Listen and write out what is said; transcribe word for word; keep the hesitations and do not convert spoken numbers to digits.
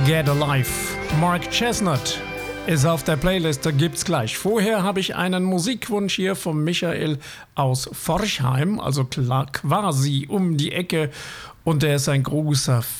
Get Alive. Mark Chestnut ist auf der Playlist, da gibt's gleich. Vorher habe ich einen Musikwunsch hier von Michael aus Forchheim, also klar, quasi um die Ecke. Und der ist ein großer